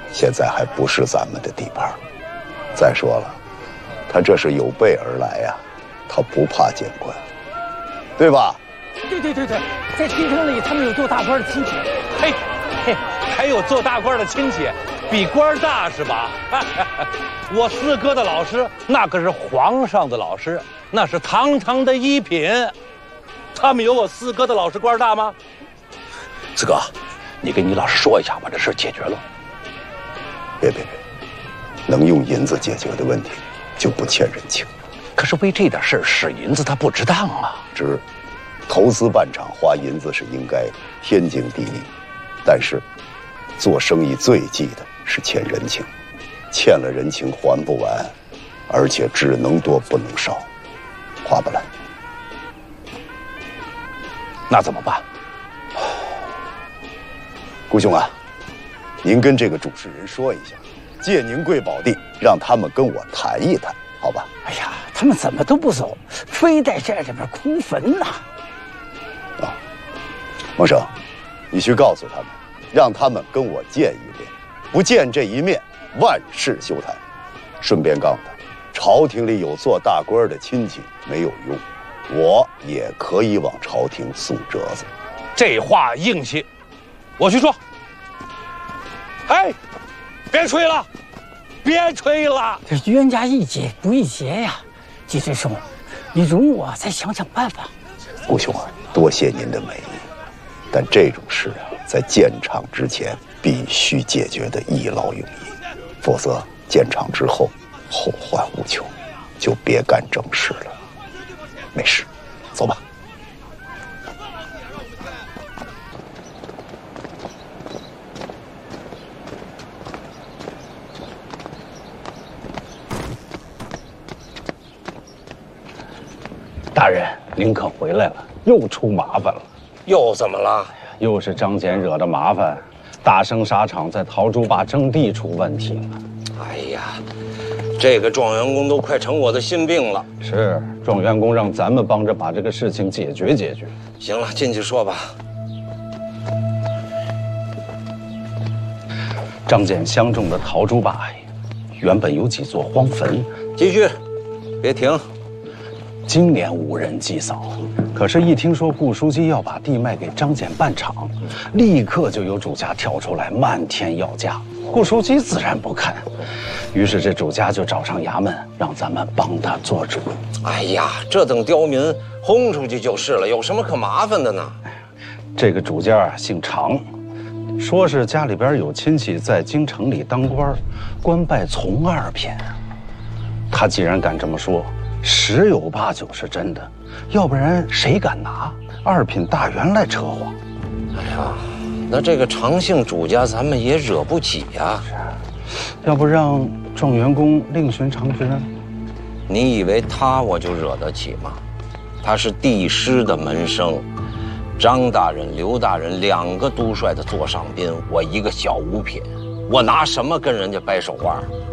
现在还不是咱们的地盘。再说了，他这是有备而来呀，他不怕见官，对吧？ 对，在京城里他们有做大官的亲戚。 嘿，还有做大官的亲戚，比官大是吧？我四哥的老师那可是皇上的老师，那是堂堂的一品。他们有我四哥的老师官大吗？四哥，你跟你老师说一下，把这事解决了。 别，能用银子解决的问题，就不欠人情。 可是为这点事使银子，他不值当啊。 值，投资办厂花银子是应该，天经地义。但是，做生意最忌的是欠人情，欠了人情还不完，而且只能多不能少，划不来。 那怎么办？ 顾兄啊，您跟这个主事人说一下，借宁贵宝地，让他们跟我谈一谈，好吧？ 哎呀，他们怎么都不走，非在这里边哭坟呐！ 啊，孟生，你去告诉他们，让他们跟我见一面，不见这一面，万事休谈。顺便告诉他，朝廷里有做大官的亲戚没有用，我也可以往朝廷送折子。 这话硬气，我去说。哎，别吹了，别吹了！ 这冤家宜解不宜结呀，季师兄，你容我再想想办法。 顾兄啊，多谢您的美意，但这种事啊，在建厂之前必须解决的一劳永逸，否则建厂之后后患无穷，就别干正事了。没事，走吧。 大人，您可回来了，又出麻烦了。 又怎么了？ 又是张简惹的麻烦，大生纱厂在陶朱坝征地出问题了。 哎呀，这个状元公都快成我的心病了。 是，状元公让咱们帮着把这个事情解决解决。 行了，进去说吧。 张简相中的陶朱坝原本有几座荒坟， 继续，别停。 今年无人祭扫，可是，一听说顾书记要把地卖给张简办厂，立刻就有主家跳出来漫天要价。顾书记自然不肯，于是这主家就找上衙门，让咱们帮他做主。 哎呀，这等刁民轰出去就是了，有什么可麻烦的呢？ 这个主家姓常，说是家里边有亲戚在京城里当官，官拜从二品。他既然敢这么说，十有八九是真的，要不然谁敢拿二品大员来扯谎？ 哎呀，那这个常姓主家咱们也惹不起呀。 要不让状元公另寻常职？ 你以为他我就惹得起吗？他是帝师的门生，张大人、刘大人2个都帅的座上宾，我一个小五品，我拿什么跟人家掰手腕？